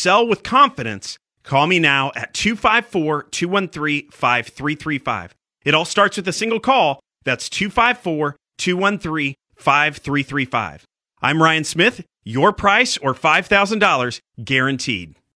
sell with confidence, call me now at 254-213-5335. It all starts with a single call. That's 254-213-5335. I'm Ryan Smith, your price or $5,000 guaranteed.